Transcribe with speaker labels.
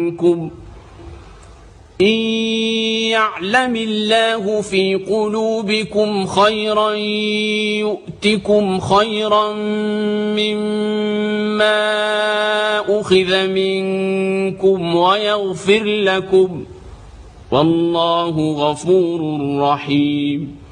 Speaker 1: منكم إن يعلم الله في قلوبكم خيرا يؤتكم خيرا مما أخذ منكم ويغفر لكم والله غفور رحيم.